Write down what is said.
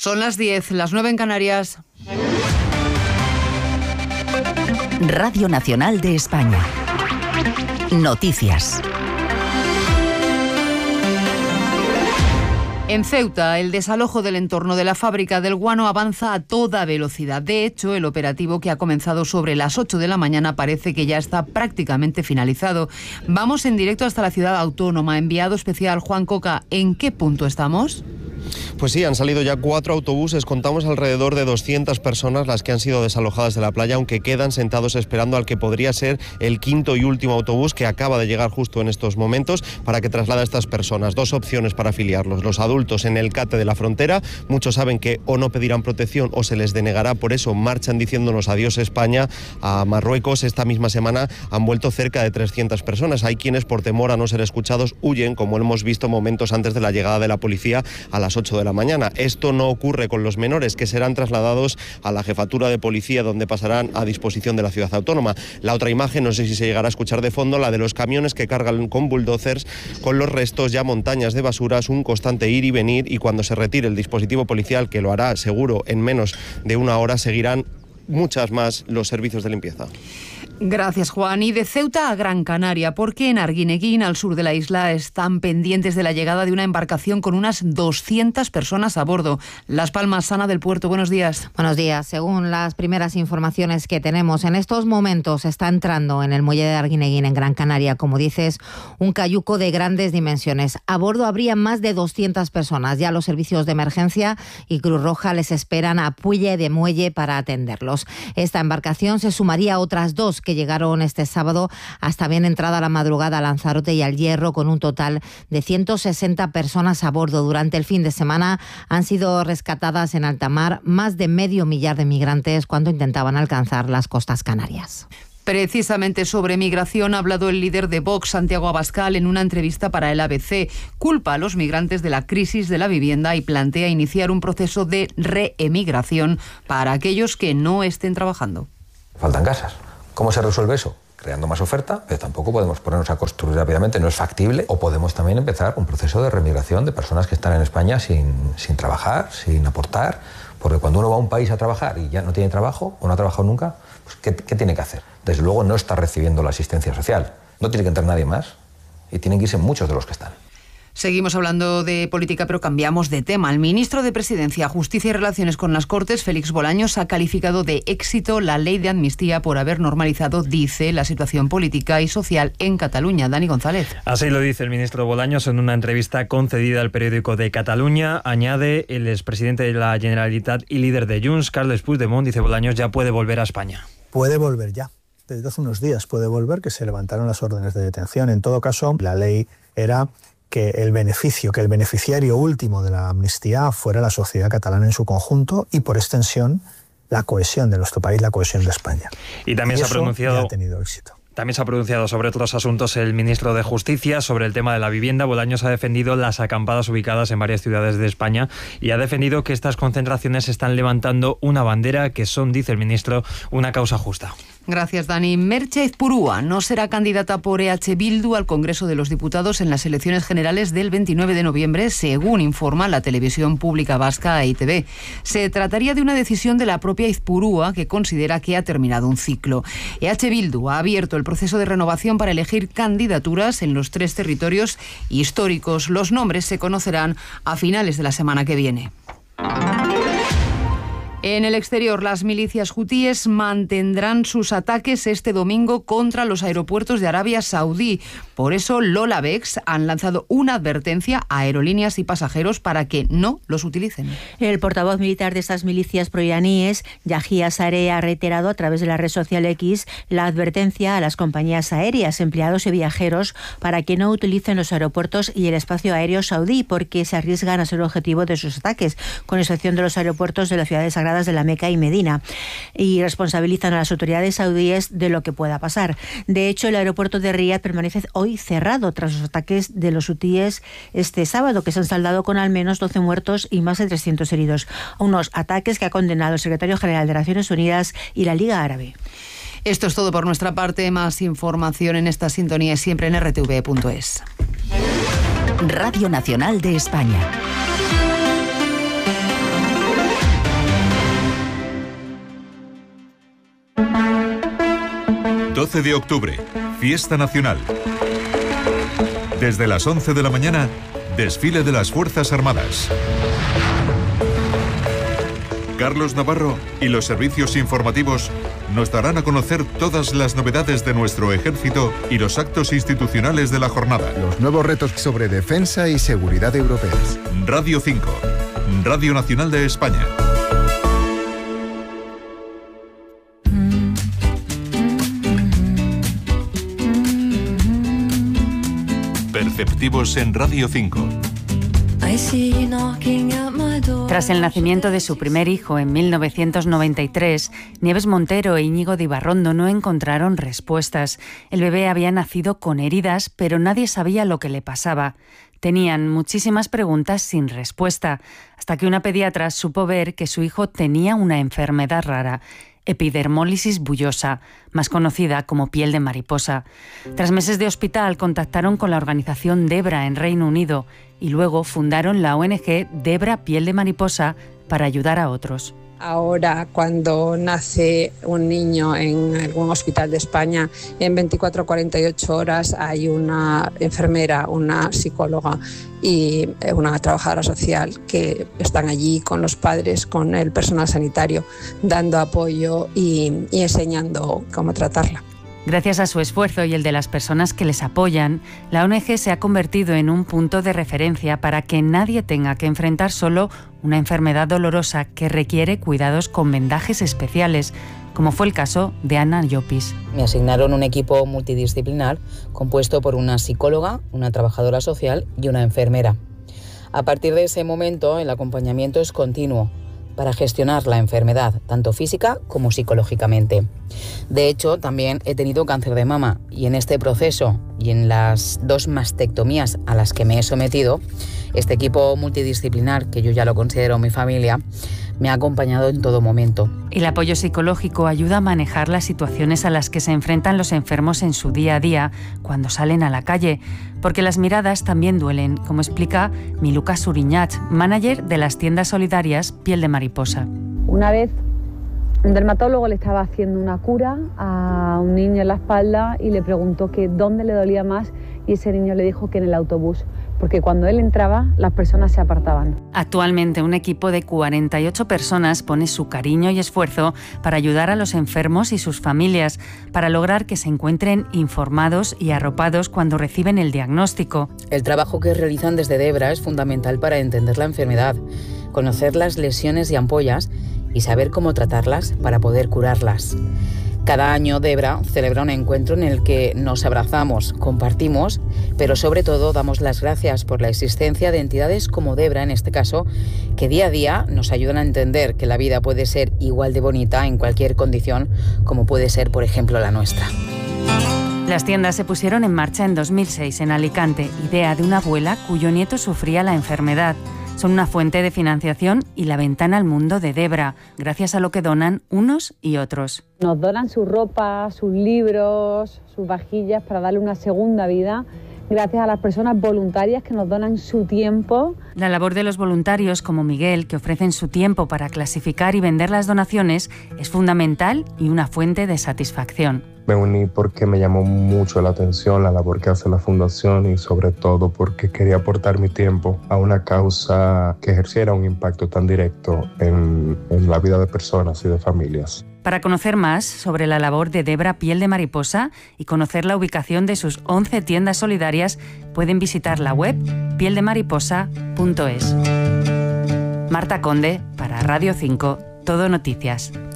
Son las 10, las 9 en Canarias. Radio Nacional de España. Noticias. En Ceuta, el desalojo del entorno de la fábrica del guano avanza a toda velocidad. De hecho, el operativo, que ha comenzado sobre las 8 de la mañana, parece que ya está prácticamente finalizado. Vamos en directo hasta la ciudad autónoma. Enviado especial Juan Coca, ¿en qué punto estamos? Pues sí, han salido ya 4 autobuses, contamos alrededor de 200 personas las que han sido desalojadas de la playa, aunque quedan sentados esperando al que podría ser el quinto y último autobús, que acaba de llegar justo en estos momentos, para que traslade a estas personas. 2 opciones para afiliarlos: los adultos en el CATE de la frontera, muchos saben que o no pedirán protección o se les denegará, por eso marchan diciéndonos adiós España. A Marruecos esta misma semana han vuelto cerca de 300 personas. Hay quienes, por temor a no ser escuchados, huyen, como hemos visto momentos antes de la llegada de la policía a las 8 de la mañana. Esto no ocurre con los menores, que serán trasladados a la jefatura de policía, donde pasarán a disposición de la ciudad autónoma. La otra imagen, no sé si se llegará a escuchar de fondo, la de los camiones que cargan con bulldozers con los restos, ya montañas de basuras, un constante ir y venir, y cuando se retire el dispositivo policial, que lo hará seguro en menos de una hora, seguirán muchas más los servicios de limpieza. Gracias, Juan. Y de Ceuta a Gran Canaria, porque en Arguineguín, al sur de la isla, están pendientes de la llegada de una embarcación con unas 200 personas a bordo. Las Palmas, Ana del Puerto, buenos días. Buenos días. Según las primeras informaciones que tenemos, en estos momentos está entrando en el muelle de Arguineguín, en Gran Canaria, como dices, un cayuco de grandes dimensiones. A bordo habría más de 200 personas. Ya los servicios de emergencia y Cruz Roja les esperan a Puelle de Muelle para atenderlos. Esta embarcación se sumaría a otras 2 que llegaron este sábado hasta bien entrada la madrugada a Lanzarote y al Hierro, con un total de 160 personas a bordo. Durante el fin de semana han sido rescatadas en alta mar más de medio millar de migrantes cuando intentaban alcanzar las costas canarias. Precisamente sobre migración ha hablado el líder de Vox, Santiago Abascal, en una entrevista para el ABC. Culpa a los migrantes de la crisis de la vivienda y plantea iniciar un proceso de reemigración para aquellos que no estén trabajando. Faltan casas. ¿Cómo se resuelve eso? Creando más oferta, pero tampoco podemos ponernos a construir rápidamente, no es factible. O podemos también empezar un proceso de remigración de personas que están en España sin trabajar, sin aportar, porque cuando uno va a un país a trabajar y ya no tiene trabajo o no ha trabajado nunca, pues ¿qué tiene que hacer? Desde luego no está recibiendo la asistencia social, no tiene que entrar nadie más y tienen que irse muchos de los que están. Seguimos hablando de política, pero cambiamos de tema. El ministro de Presidencia, Justicia y Relaciones con las Cortes, Félix Bolaños, ha calificado de éxito la ley de amnistía por haber normalizado, dice, la situación política y social en Cataluña. Dani González. Así lo dice el ministro Bolaños en una entrevista concedida al periódico de Cataluña. Añade, el expresidente de la Generalitat y líder de Junts, Carles Puigdemont, dice Bolaños, ya puede volver a España. Puede volver ya. Desde hace unos días puede volver, que se levantaron las órdenes de detención. En todo caso, la ley era que el beneficiario último de la amnistía fuera la sociedad catalana en su conjunto y, por extensión, la cohesión de nuestro país, la cohesión de España. Y también se ha pronunciado. Ha tenido éxito. También se ha pronunciado sobre otros asuntos el ministro de Justicia, sobre el tema de la vivienda. Bolaños ha defendido las acampadas ubicadas en varias ciudades de España y ha defendido que estas concentraciones están levantando una bandera que son, dice el ministro, una causa justa. Gracias, Dani. Merche Ezpurúa no será candidata por EH Bildu al Congreso de los Diputados en las elecciones generales del 29 de noviembre, según informa la televisión pública vasca EITB. Se trataría de una decisión de la propia Ezpurúa, que considera que ha terminado un ciclo. EH Bildu ha abierto el proceso de renovación para elegir candidaturas en los 3 territorios históricos. Los nombres se conocerán a finales de la semana que viene. En el exterior, las milicias hutíes mantendrán sus ataques este domingo contra los aeropuertos de Arabia Saudí. Por eso, Lolabex han lanzado una advertencia a aerolíneas y pasajeros para que no los utilicen. El portavoz militar de estas milicias proiraníes, Yahya Saree, ha reiterado a través de la red social X la advertencia a las compañías aéreas, empleados y viajeros para que no utilicen los aeropuertos y el espacio aéreo saudí, porque se arriesgan a ser objetivo de sus ataques, con excepción de los aeropuertos de las ciudades sagradas de la Meca y Medina, y responsabilizan a las autoridades saudíes de lo que pueda pasar. De hecho, el aeropuerto de Riad permanece hoy cerrado tras los ataques de los hutíes este sábado, que se han saldado con al menos 12 muertos y más de 300 heridos. Unos ataques que ha condenado el secretario general de Naciones Unidas y la Liga Árabe. Esto es todo por nuestra parte. Más información en esta sintonía siempre en rtv.es. Radio Nacional de España. 12 de octubre, Fiesta Nacional. Desde las 11 de la mañana, desfile de las Fuerzas Armadas. Carlos Navarro y los servicios informativos nos darán a conocer todas las novedades de nuestro ejército y los actos institucionales de la jornada. Los nuevos retos sobre defensa y seguridad europeas. Radio 5, Radio Nacional de España. Perceptivos en Radio 5. Tras el nacimiento de su primer hijo en 1993, Nieves Montero e Íñigo de Ibarrondo no encontraron respuestas. El bebé había nacido con heridas, pero nadie sabía lo que le pasaba. Tenían muchísimas preguntas sin respuesta, hasta que una pediatra supo ver que su hijo tenía una enfermedad rara, epidermólisis bullosa, más conocida como piel de mariposa. Tras meses de hospital, contactaron con la organización Debra en Reino Unido y luego fundaron la ONG Debra Piel de Mariposa para ayudar a otros. Ahora, cuando nace un niño en algún hospital de España, en 24 o 48 horas hay una enfermera, una psicóloga y una trabajadora social que están allí con los padres, con el personal sanitario, dando apoyo y enseñando cómo tratarla. Gracias a su esfuerzo y el de las personas que les apoyan, la ONG se ha convertido en un punto de referencia para que nadie tenga que enfrentar solo una enfermedad dolorosa que requiere cuidados con vendajes especiales, como fue el caso de Ana Llopis. Me asignaron un equipo multidisciplinar compuesto por una psicóloga, una trabajadora social y una enfermera. A partir de ese momento, el acompañamiento es continuo para gestionar la enfermedad, tanto física como psicológicamente. De hecho, también he tenido cáncer de mama y en este proceso y en las 2 mastectomías a las que me he sometido, este equipo multidisciplinar, que yo ya lo considero mi familia, me ha acompañado en todo momento. El apoyo psicológico ayuda a manejar las situaciones a las que se enfrentan los enfermos en su día a día cuando salen a la calle, porque las miradas también duelen, como explica Miluca Suriñat, manager de las tiendas solidarias Piel de Mariposa. Una vez un dermatólogo le estaba haciendo una cura a un niño en la espalda y le preguntó que dónde le dolía más y ese niño le dijo que en el autobús, porque cuando él entraba las personas se apartaban. Actualmente un equipo de 48 personas pone su cariño y esfuerzo para ayudar a los enfermos y sus familias, para lograr que se encuentren informados y arropados cuando reciben el diagnóstico. El trabajo que realizan desde Debra es fundamental para entender la enfermedad, conocer las lesiones y ampollas y saber cómo tratarlas para poder curarlas. Cada año Debra celebra un encuentro en el que nos abrazamos, compartimos, pero sobre todo damos las gracias por la existencia de entidades como Debra, en este caso, que día a día nos ayudan a entender que la vida puede ser igual de bonita en cualquier condición, como puede ser, por ejemplo, la nuestra. Las tiendas se pusieron en marcha en 2006 en Alicante, idea de una abuela cuyo nieto sufría la enfermedad. Son una fuente de financiación y la ventana al mundo de Debra, gracias a lo que donan unos y otros. Nos donan su ropa, sus libros, sus vajillas para darle una segunda vida, gracias a las personas voluntarias que nos donan su tiempo. La labor de los voluntarios como Miguel, que ofrecen su tiempo para clasificar y vender las donaciones, es fundamental y una fuente de satisfacción. Me uní porque me llamó mucho la atención la labor que hace la Fundación y sobre todo porque quería aportar mi tiempo a una causa que ejerciera un impacto tan directo en la vida de personas y de familias. Para conocer más sobre la labor de Debra Piel de Mariposa y conocer la ubicación de sus 11 tiendas solidarias, pueden visitar la web pieldemariposa.es. Marta Conde, para Radio 5, Todo Noticias.